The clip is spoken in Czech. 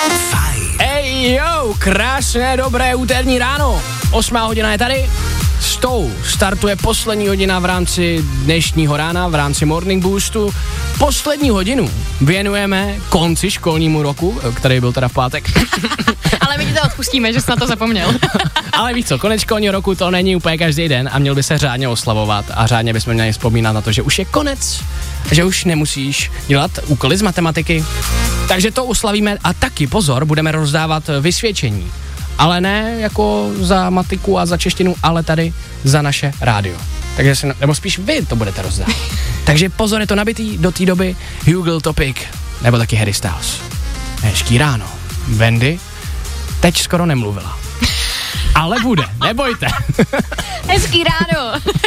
Ej jo, krásné, dobré úterní ráno. 8 hodina je tady. S tou startuje poslední hodina v rámci dnešního rána, v rámci Morning Boostu. Poslední hodinu věnujeme konci školnímu roku, který byl teda v pátek. Ale my ti to odpustíme, že jsi na to zapomněl. Ale víš co, konec školního roku to není úplně každý den a měl by se řádně oslavovat a řádně bychom měli vzpomínat na to, že už je konec, že už nemusíš dělat úkoly z matematiky. Takže to uslavíme a taky, pozor, budeme rozdávat vysvědčení. Ale ne jako za matiku a za češtinu, ale tady za naše rádio. Takže nebo spíš vy to budete rozdávat. Takže pozor, je to nabitý do té doby Google Topic, nebo taky Harry Styles. Hezký ráno. Wendy teď skoro nemluvila. Ale bude, nebojte. Hezký ráno.